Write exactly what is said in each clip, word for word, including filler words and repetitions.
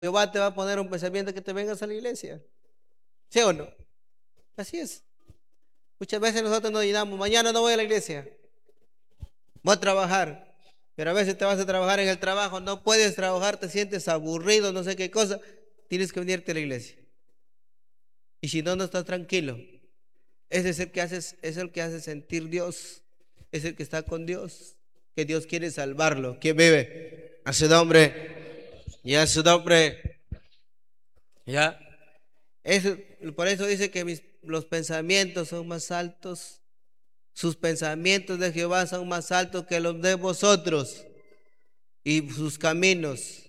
Jehová te va a poner un pensamiento que te vengas a la iglesia. ¿Sí o no? Así es. Muchas veces nosotros nos llenamos, mañana no voy a la iglesia, voy a trabajar. Pero a veces te vas a trabajar en el trabajo, no puedes trabajar, te sientes aburrido, no sé qué cosa, tienes que venirte a la iglesia. Y si no, no estás tranquilo. Ese es el que hace, es el que hace sentir Dios, es el que está con Dios, que Dios quiere salvarlo. ¿Quién vive? A su nombre, y a su nombre, ya. Eso, por eso dice que mis, los pensamientos son más altos, sus pensamientos de Jehová son más altos que los de vosotros, y sus caminos,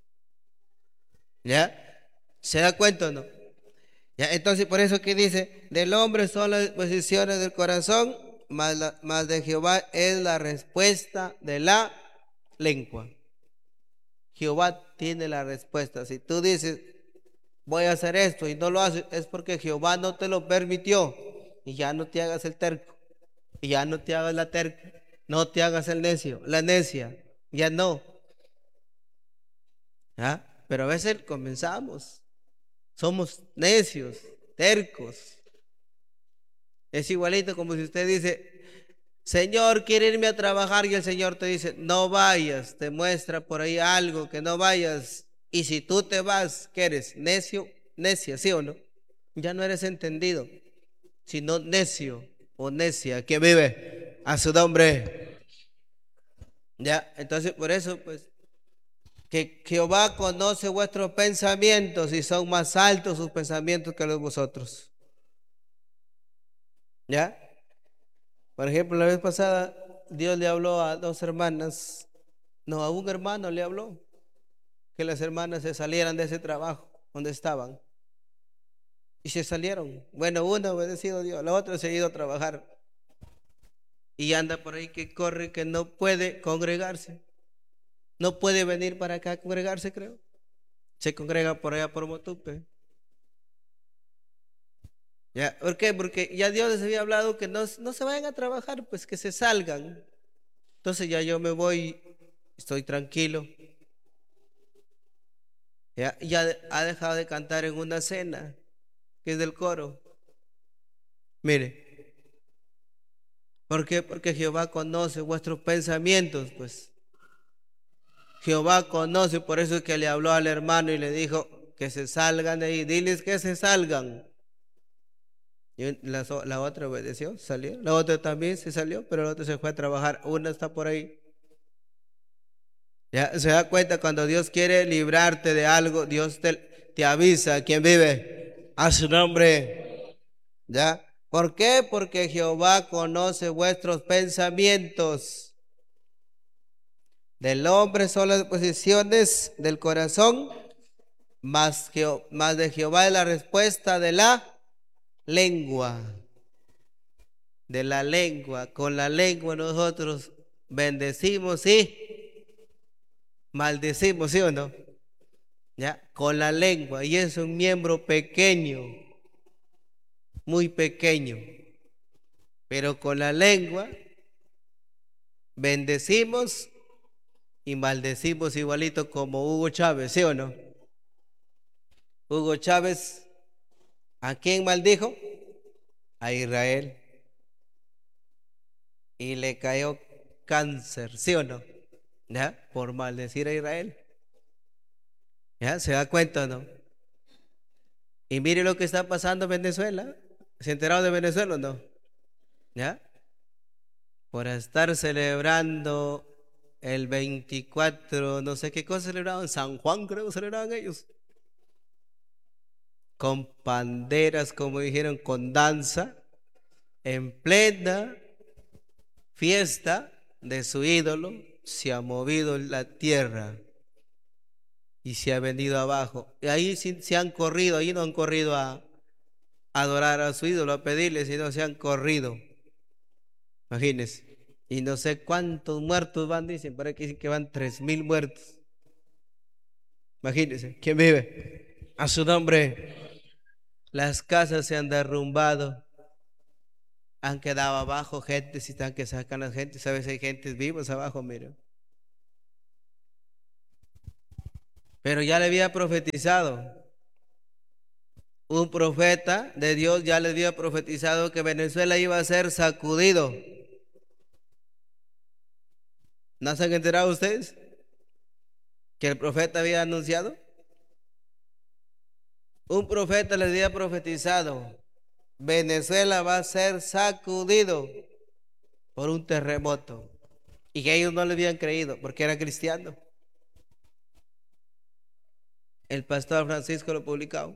¿ya? ¿Se da cuenta o no? ¿Ya? Entonces, por eso que dice, del hombre son las posiciones del corazón, más, la, más de Jehová es la respuesta de la lengua. Jehová tiene la respuesta. Si tú dices, voy a hacer esto y no lo haces, es porque Jehová no te lo permitió. Y ya no te hagas el terco, y ya no te hagas la terca, no te hagas el necio, la necia, ya no. ¿Ah? Pero a veces comenzamos, somos necios, tercos. Es igualito como si usted dice, Señor, quiero irme a trabajar, y el Señor te dice, no vayas, te muestra por ahí algo, que no vayas. Y si tú te vas, ¿qué eres? Necio, necia, ¿sí o no? Ya no eres entendido, sino necio o necia, que vive a su nombre. Ya, entonces por eso, pues, que Jehová conoce vuestros pensamientos y son más altos sus pensamientos que los de vosotros. ¿Ya? Por ejemplo, la vez pasada Dios le habló a dos hermanas, no, a un hermano le habló, que las hermanas se salieran de ese trabajo donde estaban. Y se salieron. Bueno, una obedecido a Dios, la otra se ha ido a trabajar. Y anda por ahí que corre, que no puede congregarse. No puede venir para acá a congregarse, creo. Se congrega por allá por Motupe. ¿Ya? ¿Por qué? Porque ya Dios les había hablado que no, no se vayan a trabajar, pues que se salgan. Entonces ya yo me voy, estoy tranquilo. Ya, ya ha dejado de cantar en una cena, que es del coro. Mire, ¿por qué? Porque Jehová conoce vuestros pensamientos, pues. Jehová conoce, por eso es que le habló al hermano y le dijo que se salgan de ahí, diles que se salgan. Y la, la otra obedeció, salió. La otra también se salió, pero la otra se fue a trabajar. Una está por ahí. Ya se da cuenta, cuando Dios quiere librarte de algo, Dios te, te avisa. ¿Quién vive? A su nombre. ¿Ya? ¿Por qué? Porque Jehová conoce vuestros pensamientos. Del hombre son las posiciones del corazón, más, más de Jehová es la respuesta de la lengua. De la lengua. Con la lengua nosotros bendecimos y maldecimos, ¿sí o no? ¿Ya? Con la lengua. Y es un miembro pequeño, muy pequeño. Pero con la lengua bendecimos y maldecimos, igualito como Hugo Chávez, ¿sí o no? Hugo Chávez, ¿a quién maldijo? A Israel. Y le cayó cáncer, ¿sí o no? ¿Ya? Por maldecir a Israel. ¿Ya? ¿Se da cuenta o no? Y mire lo que está pasando en Venezuela. ¿Se enteraron de Venezuela o no? ¿Ya? Por estar celebrando el veinticuatro, no sé qué cosa celebraban, San Juan creo que celebraban ellos. Con banderas, como dijeron, con danza, en plena fiesta de su ídolo, se ha movido la tierra y se ha venido abajo. Y ahí sí se han corrido, ahí no han corrido a adorar a su ídolo, a pedirle, sino se han corrido. Imagínense. Y no sé cuántos muertos van, dicen, por aquí dicen que van tres mil muertos. Imagínense, ¿quién vive? A su nombre. Las casas se han derrumbado, han quedado abajo gente, si están que sacan las gentes, a veces hay gentes vivos abajo, mira. pero ya le había profetizado. Un profeta de Dios ya le había profetizado que Venezuela iba a ser sacudido. ¿No se han enterado ustedes que el profeta había anunciado? Un profeta le había profetizado: Venezuela va a ser sacudido por un terremoto. Y que ellos no le habían creído porque era cristiano. El pastor Francisco lo publicó.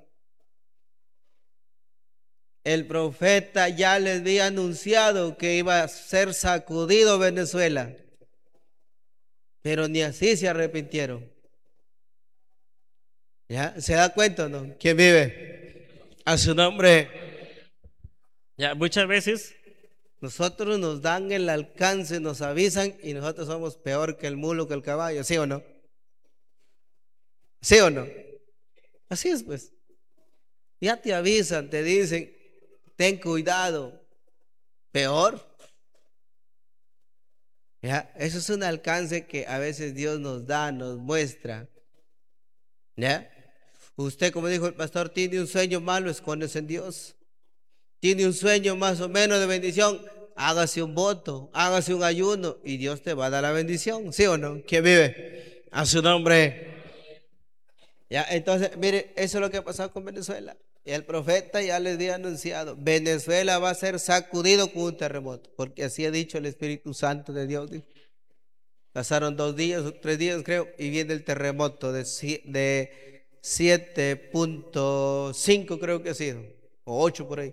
El profeta ya les había anunciado que iba a ser sacudido Venezuela, pero ni así se arrepintieron. ¿Ya? ¿Se da cuenta o no? ¿Quién vive? A su nombre. Ya, muchas veces nosotros nos dan el alcance, nos avisan y nosotros somos peor que el mulo, que el caballo, ¿sí o no? ¿Sí o no? Así es, pues. Ya te avisan, te dicen, ten cuidado. Peor. ¿Ya? Eso es un alcance que a veces Dios nos da, nos muestra. ¿Ya? Usted, como dijo el pastor, tiene un sueño malo, escóndese en Dios. Tiene un sueño más o menos de bendición, hágase un voto, hágase un ayuno y Dios te va a dar la bendición, ¿sí o no? ¿Quién vive? A su nombre. Ya, entonces, mire, eso es lo que ha pasado con Venezuela. Y el profeta ya les había anunciado: Venezuela va a ser sacudido con un terremoto, porque así ha dicho el Espíritu Santo de Dios. Pasaron dos días o tres días, creo, y viene el terremoto de, de siete punto cinco, creo que ha sido, o ocho por ahí.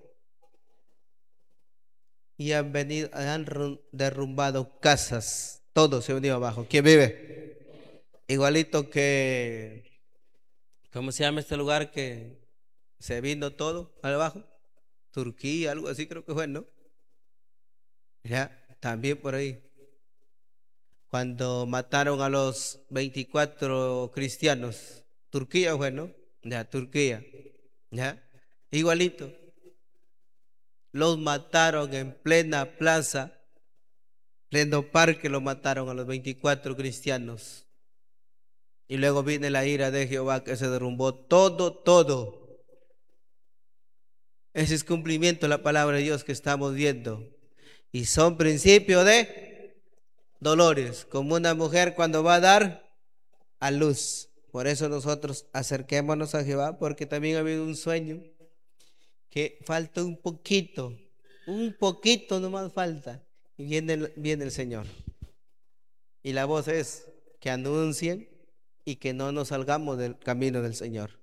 Y han venido, han derrumbado casas, todo se ha venido abajo. ¿Quién vive? Igualito que, ¿cómo se llama este lugar que se vino todo abajo? Turquía, algo así creo que fue, ¿no? Ya, también por ahí. Cuando mataron a los veinticuatro cristianos, Turquía fue, ¿no? Ya, Turquía, ya, igualito. Los mataron en plena plaza, pleno parque, los mataron a los veinticuatro cristianos. Y luego viene la ira de Jehová que se derrumbó todo, todo. Ese es cumplimiento de la palabra de Dios que estamos viendo. Y son principios de dolores, como una mujer cuando va a dar a luz. Por eso nosotros acerquémonos a Jehová, porque también ha habido un sueño que falta un poquito, un poquito nomás falta. Y viene el, viene el Señor. Y la voz es que anuncien y que no nos salgamos del camino del Señor.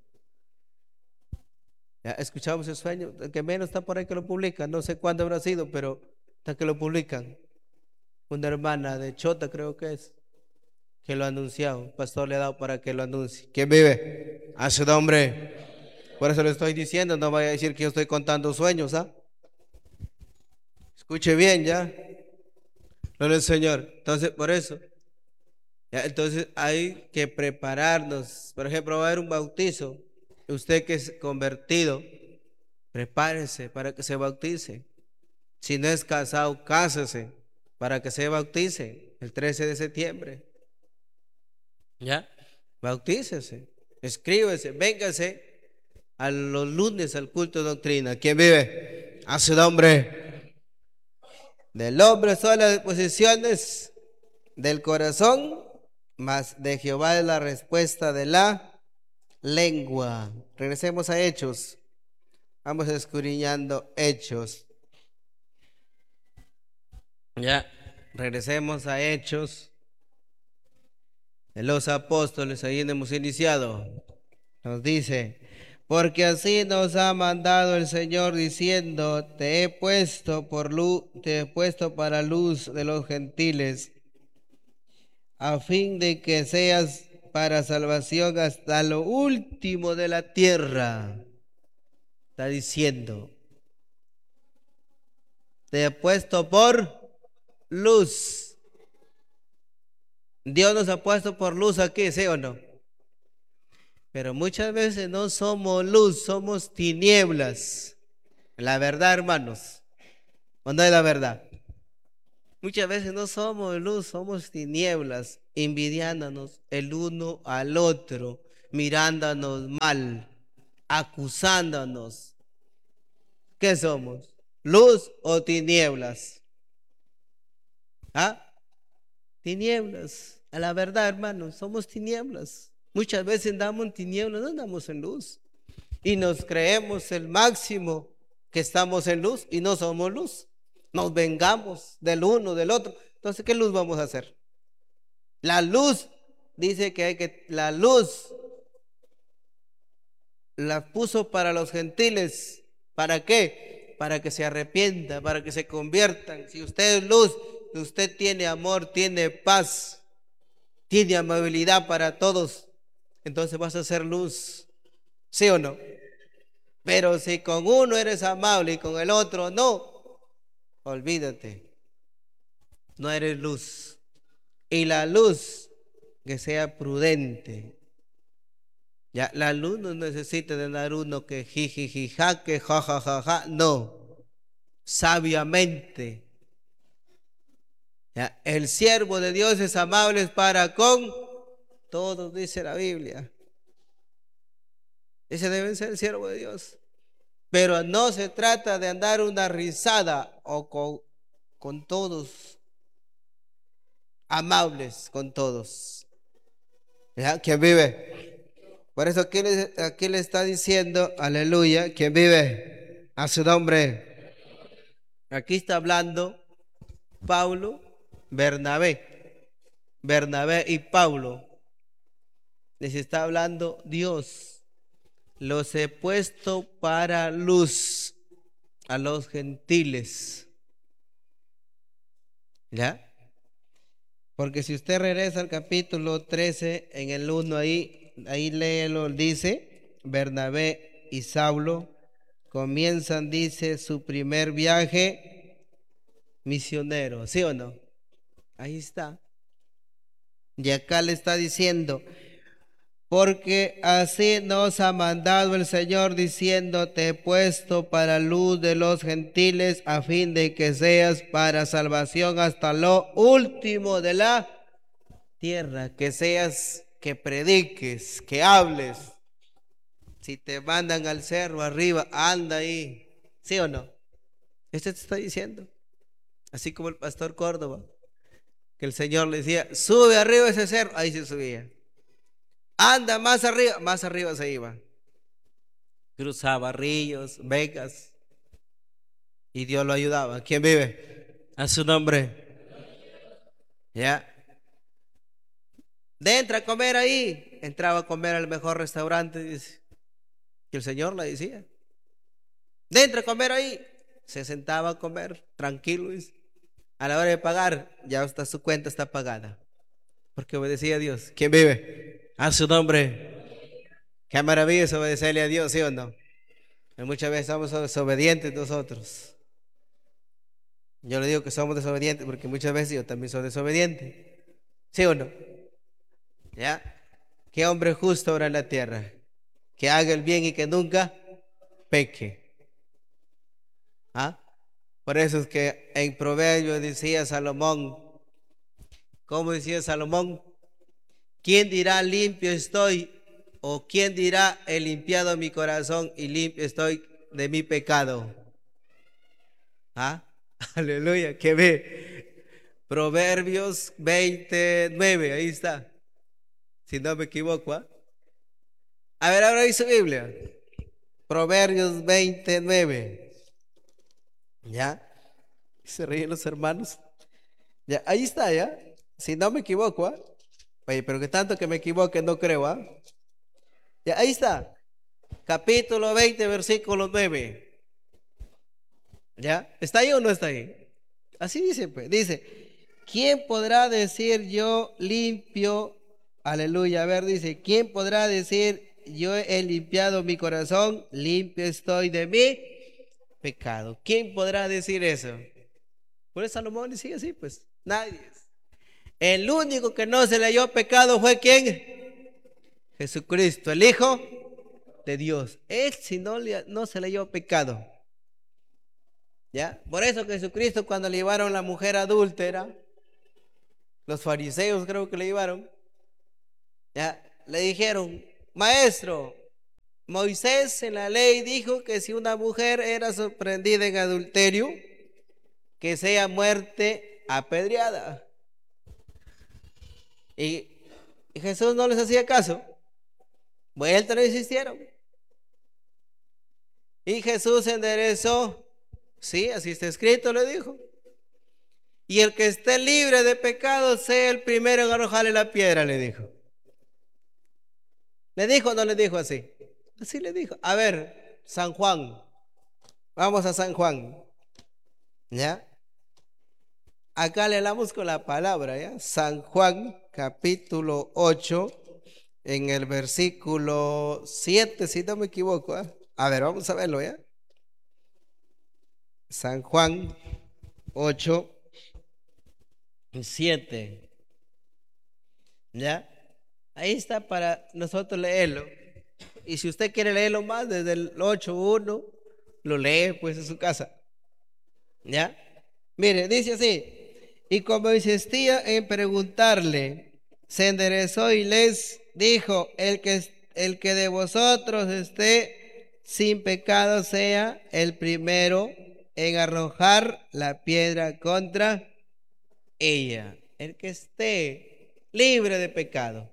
Ya escuchamos el sueño, el que menos está por ahí que lo publica, no sé cuándo habrá sido, pero está que lo publican. Una hermana de Chota creo que es, que lo ha anunciado, el pastor le ha dado para que lo anuncie. ¿Quién vive? A su nombre. Por eso le estoy diciendo, no vaya a decir que yo estoy contando sueños, ¿ah? Escuche bien, ya. No el Señor. Entonces, por eso, ya, entonces hay que prepararnos. Por ejemplo, va a haber un bautizo. Usted que es convertido, prepárese para que se bautice. Si no es casado, cásese para que se bautice el trece de septiembre. ¿Ya? Bautícese, escríbese, véngase a los lunes al culto de doctrina. ¿Quién vive? A su nombre. Del hombre son las disposiciones del corazón, mas de Jehová es la respuesta de la lengua. Regresemos a Hechos. Vamos escudriñando Hechos. Ya, regresemos a Hechos de los apóstoles. Ahí hemos iniciado. Nos dice: porque así nos ha mandado el Señor diciendo: te he puesto por luz, te he puesto para luz de los gentiles, a fin de que seas para salvación hasta lo último de la tierra. Está diciendo: te he puesto por luz. Dios nos ha puesto por luz aquí, ¿sí o no? Pero muchas veces no somos luz, somos tinieblas. La verdad, hermanos, ¿o no es la verdad? Muchas veces no somos luz, somos tinieblas, envidiándonos el uno al otro, mirándonos mal, acusándonos. ¿Qué somos? ¿Luz o tinieblas? ¿Ah? Tinieblas. A la verdad, hermanos, somos tinieblas. Muchas veces andamos en tinieblas, no andamos en luz. Y nos creemos el máximo que estamos en luz y no somos luz. Nos vengamos del uno, del otro. Entonces, ¿qué luz vamos a hacer? La luz, dice que hay que, la luz la puso para los gentiles. ¿Para qué? Para que se arrepientan, para que se conviertan. Si usted es luz, usted tiene amor, tiene paz, tiene amabilidad para todos, entonces vas a ser luz. ¿Sí o no? Pero si con uno eres amable y con el otro no, olvídate, no eres luz. Y la luz, que sea prudente. Ya, la luz no necesita de dar uno que jijijija, que jajajaja, no. Sabiamente. Ya, el siervo de Dios es amable para con todos, dice la Biblia. Ese debe ser el siervo de Dios. Pero no se trata de andar una risada o con, con todos, amables con todos. ¿Ya? ¿Quién vive? Por eso aquí le, aquí le está diciendo, aleluya, ¿quién vive? A su nombre. Aquí está hablando Pablo, Bernabé. Bernabé y Pablo. Les está hablando Dios. Los he puesto para luz a los gentiles. ¿Ya? Porque si usted regresa al capítulo trece, en el uno ahí, ahí léelo, dice, Bernabé y Saulo comienzan, dice, su primer viaje misionero, ¿sí o no? Ahí está. Y acá le está diciendo, porque así nos ha mandado el Señor diciendo, te he puesto para luz de los gentiles a fin de que seas para salvación hasta lo último de la tierra, que seas, que prediques, que hables. Si te mandan al cerro arriba, anda ahí, ¿sí o no? Esto te está diciendo, así como el pastor Córdoba, que el Señor le decía, sube arriba ese cerro, ahí se subía. Anda más arriba, más arriba se iba. Cruzaba ríos, vegas. Y Dios lo ayudaba. ¿Quién vive? A su nombre. Ya. De entra a comer ahí. Entraba a comer al mejor restaurante, dice. Y el Señor le decía. De entra a comer ahí. Se sentaba a comer, tranquilo, dice. A la hora de pagar, ya está, su cuenta está pagada. Porque obedecía a Dios. ¿Quién vive? A su nombre. Qué maravilla es obedecerle a Dios, ¿sí o no? Y muchas veces somos desobedientes nosotros. Yo le digo que somos desobedientes porque muchas veces yo también soy desobediente. ¿Sí o no? ¿Ya? ¿Qué hombre justo ahora en la tierra? Que haga el bien y que nunca peque. ¿Ah? Por eso es que en Proverbios decía Salomón, ¿cómo decía Salomón? ¿Quién dirá limpio estoy? ¿O quién dirá he limpiado mi corazón y limpio estoy de mi pecado? ¿Ah? Aleluya, que ve. Proverbios veintinueve, ahí está. Si no me equivoco. ¿eh? A ver, ahora dice Biblia. Proverbios veintinueve. ¿Ya? Se ríen los hermanos. Ya, ahí está, ¿ya? Si no me equivoco. ¿eh? Oye, pero que tanto que me equivoque no creo. ¿eh? Ya, ahí está. Capítulo veinte, versículo nueve. ¿Ya? ¿Está ahí o no está ahí? Así dice, pues. Dice, ¿quién podrá decir yo limpio? Aleluya. A ver, dice, ¿quién podrá decir yo he limpiado mi corazón? Limpio estoy de mi pecado. ¿Quién podrá decir eso? Por eso Salomón decía así, pues. Nadie. El único que no se le halló pecado fue ¿quién? Jesucristo, el Hijo de Dios. Él si no, le, no se le halló pecado. ¿Ya? Por eso Jesucristo cuando le llevaron a la mujer adúltera, los fariseos creo que le llevaron, ¿ya? Le dijeron, maestro, Moisés en la ley dijo que si una mujer era sorprendida en adulterio, que sea muerte apedreada. Y, y Jesús no les hacía caso. Vuelta no insistieron. Y Jesús se enderezó. Sí, así está escrito, le dijo. Y el que esté libre de pecado sea el primero en arrojarle la piedra, le dijo. ¿Le dijo o no le dijo así? Así le dijo. A ver, San Juan. Vamos a San Juan. ¿Ya? Acá le hablamos con la palabra, ¿ya? San Juan, capítulo ocho, en el versículo siete, si no me equivoco. ¿eh? A ver, vamos a verlo, ¿ya? San Juan ocho, siete. ¿Ya? Ahí está para nosotros leerlo. Y si usted quiere leerlo más, desde el ocho uno, lo lee pues en su casa. ¿Ya? Mire, dice así. Y como insistía en preguntarle, se enderezó y les dijo: el que, el que de vosotros esté sin pecado sea el primero en arrojar la piedra contra ella. El que esté libre de pecado.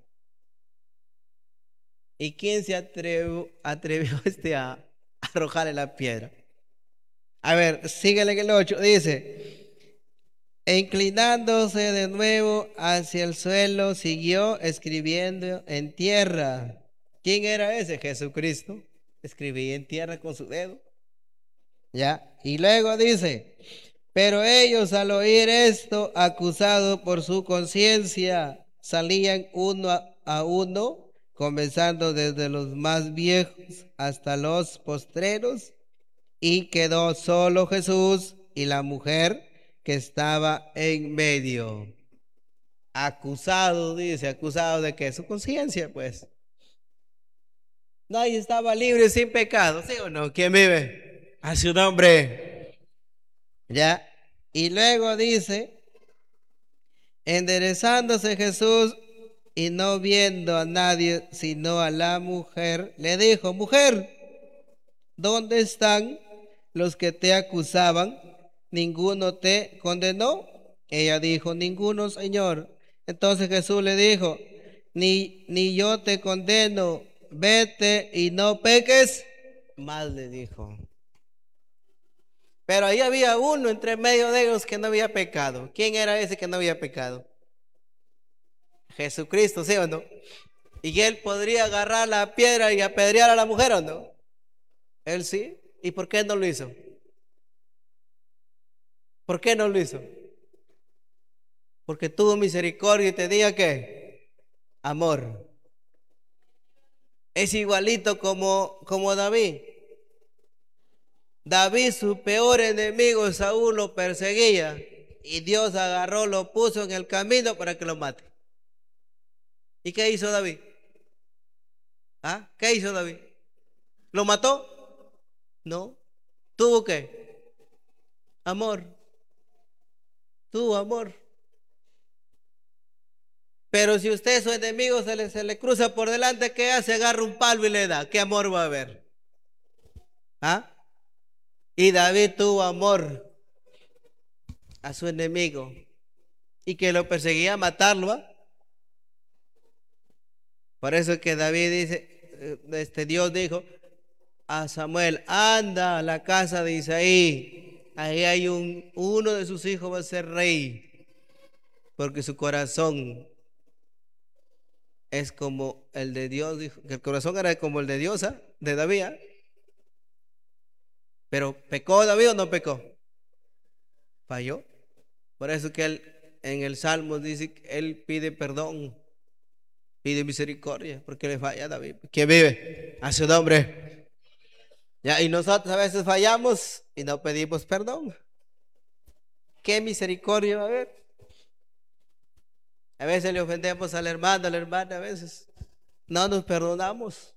¿Y quién se atrevió, atrevió este a arrojarle la piedra? A ver, síguele en el ocho, dice: e inclinándose de nuevo hacia el suelo, siguió escribiendo en tierra. ¿Quién era ese? Jesucristo. Escribía en tierra con su dedo. Ya. Y luego dice: pero ellos al oír esto, acusados por su conciencia, salían uno a, a uno, comenzando desde los más viejos hasta los postreros, y quedó solo Jesús y la mujer que estaba en medio. Acusado, dice, acusado de que su conciencia, pues. Nadie estaba libre sin pecado, ¿sí o no? ¿Quién vive? A su nombre. Ya. Y luego dice: enderezándose Jesús y no viendo a nadie sino a la mujer, le dijo: mujer, ¿dónde están los que te acusaban? ¿Ninguno te condenó? Ella dijo: ninguno, Señor. Entonces Jesús le dijo: ni, ni yo te condeno, vete y no peques más, le dijo. Pero ahí había uno entre medio de ellos que no había pecado. ¿Quién era ese que no había pecado? Jesucristo, ¿sí o no? Y él podría agarrar la piedra y apedrear a la mujer, ¿o no? Él sí. ¿Y por qué no lo hizo? ¿Por qué no lo hizo? Porque tuvo misericordia y tenía que amor. Es igualito como, como David. David, su peor enemigo, Saúl, lo perseguía y Dios agarró, lo puso en el camino para que lo mate. ¿Y qué hizo David? ¿Ah? ¿Qué hizo David? ¿Lo mató? No. ¿Tuvo qué? Amor. Tuvo amor. Pero si usted, su enemigo, se le, se le cruza por delante, ¿qué hace? Agarra un palo y le da. ¿Qué amor va a haber? ¿Ah? Y David tuvo amor a su enemigo y que lo perseguía a matarlo. ¿ah? Por eso es que David dice, este Dios dijo a Samuel: anda a la casa de Isaí, ahí hay un, uno de sus hijos va a ser rey, porque su corazón es como el de Dios, dijo que el corazón era como el de Dios, ¿eh? De David. ¿eh? Pero ¿pecó David o no pecó? Falló. Por eso que él en el Salmo dice que él pide perdón, pide misericordia, porque le falla a David. ¿Quién vive? A su nombre. Ya, y nosotros a veces fallamos y no pedimos perdón. ¿Qué misericordia va a haber? A veces le ofendemos al hermano, a la hermana, a veces no nos perdonamos.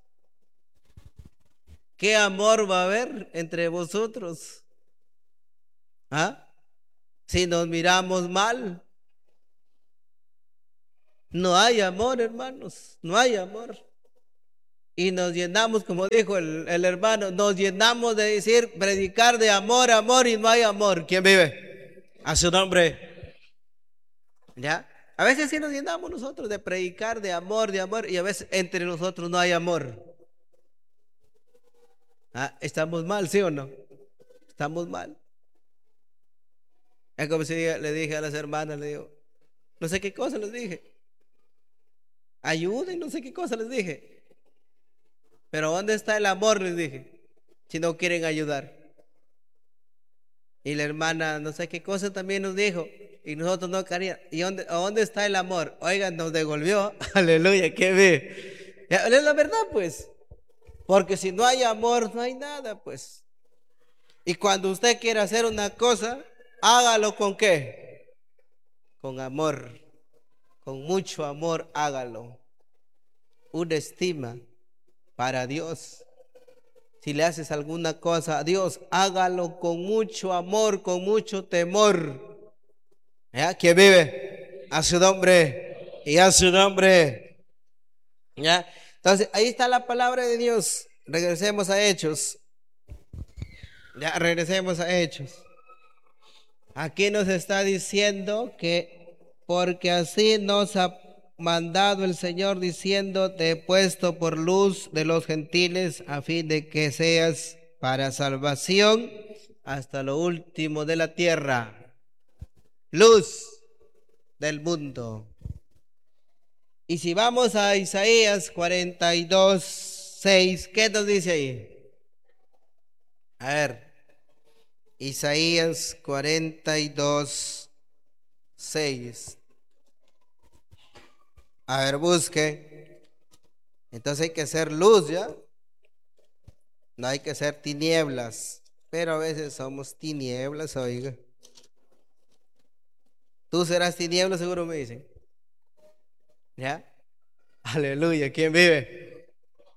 ¿Qué amor va a haber entre vosotros? ¿Ah? Si nos miramos mal, no hay amor, hermanos, no hay amor. y nos llenamos, como dijo el, el hermano, nos llenamos de decir, predicar de amor, amor, y no hay amor. ¿Quién vive? A su nombre. ¿Ya? A veces sí nos llenamos nosotros de predicar de amor, de amor, y a veces entre nosotros no hay amor. ¿Ah? ¿Estamos mal, sí o no? Estamos mal. Es como si le dije a las hermanas, le digo, no sé qué cosa les dije. Ayuden, no sé qué cosa les dije. Pero ¿dónde está el amor? Les dije. Si no quieren ayudar. Y la hermana, no sé qué cosa también nos dijo. Y nosotros no queríamos. ¿Y dónde, dónde está el amor? Oigan, nos devolvió. Aleluya, qué ve. Es la verdad, pues. Porque si no hay amor, no hay nada, pues. Y cuando usted quiere hacer una cosa, hágalo con qué? Con amor. Con mucho amor, hágalo. Una estima para Dios. Si le haces alguna cosa a Dios, hágalo con mucho amor, con mucho temor. ¿Ya? ¿Quién vive? A su nombre y a su nombre. ¿Ya? Entonces, ahí está la palabra de Dios. Regresemos a Hechos. Ya, regresemos a Hechos. Aquí nos está diciendo que porque así nos ha mandado el Señor diciendo, te he puesto por luz de los gentiles a fin de que seas para salvación hasta lo último de la tierra, luz del mundo. Y si vamos a Isaías cuarenta y dos, seis, ¿qué nos dice ahí? A ver, Isaías cuarenta y dos, seis. A ver, busque. Entonces hay que ser luz, ¿ya? No hay que ser tinieblas. Pero a veces somos tinieblas, oiga. Tú serás tinieblas, seguro me dicen. ¿Ya? Aleluya, ¿quién vive?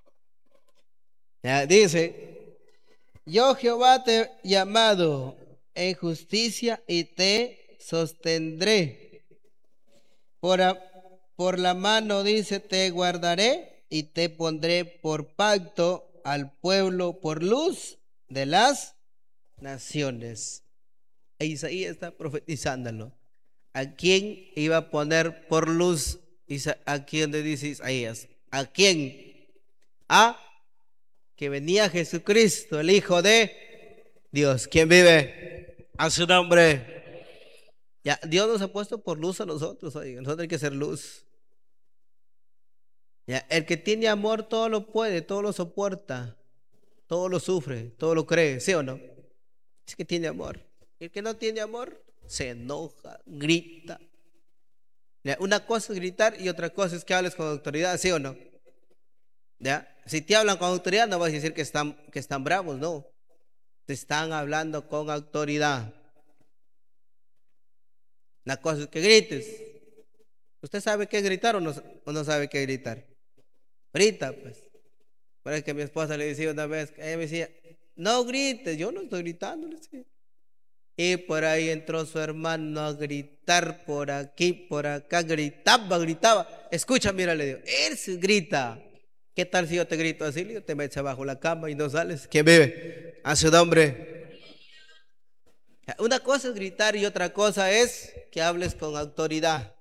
Ya, dice, yo Jehová te he llamado en justicia y te sostendré. Por, a, por la mano, dice, te guardaré y te pondré por pacto al pueblo, por luz de las naciones. E Isaías está profetizándolo. ¿A quién iba a poner por luz? Aquí donde dice Isaías. ¿A quién? A que venía Jesucristo, el Hijo de Dios. ¿Quién vive? A su nombre. Ya, Dios nos ha puesto por luz a nosotros. Oiga, nosotros hay que ser luz. Ya, el que tiene amor todo lo puede, todo lo soporta, todo lo sufre, todo lo cree, ¿sí o no? Es que tiene amor. El que no tiene amor se enoja, grita. Ya, una cosa es gritar y otra cosa es que hables con autoridad, ¿sí o no? ¿Ya? Si te hablan con autoridad no vas a decir que están, que están bravos, no. Te están hablando con autoridad. La cosa es que grites. ¿Usted sabe qué gritar o no, o no sabe qué gritar? Grita, pues. Por eso que mi esposa le decía una vez, ella me decía, no grites, yo no estoy gritando, le decía. Y por ahí entró su hermano a gritar por aquí, por acá, gritaba, gritaba. Escucha, mira, le digo, él se grita. ¿Qué tal si yo te grito así? Le digo, te metes abajo la cama y no sales. ¿Quién vive? A su nombre. Una cosa es gritar y otra cosa es que hables con autoridad.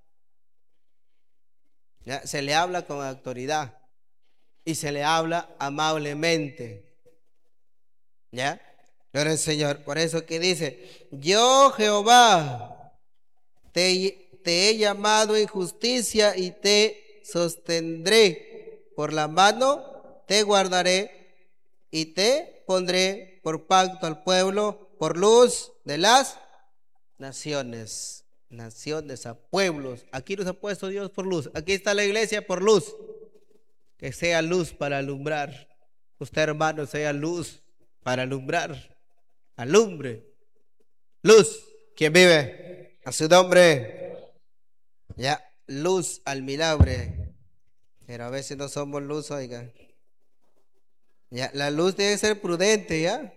¿Ya? Se le habla con autoridad y se le habla amablemente. ¿Ya? Gloria al Señor. Por eso que dice, yo Jehová te, te he llamado en justicia y te sostendré. Por la mano te guardaré y te pondré por pacto al pueblo, por luz de las naciones. Naciones a pueblos. Aquí nos ha puesto Dios por luz. Aquí está la iglesia por luz. Que sea luz para alumbrar. Usted, hermano, sea luz para alumbrar. Alumbre. Luz. ¿Quién vive? A su nombre. Ya, luz al milagre. Pero a veces no somos luz, oiga. Ya, la luz debe ser prudente, ¿ya?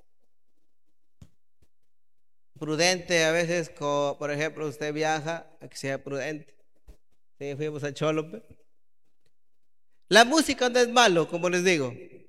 Prudente a veces, como, por ejemplo, usted viaja, a que sea prudente. Sí, fuimos a Cholope. La música no es malo, como les digo.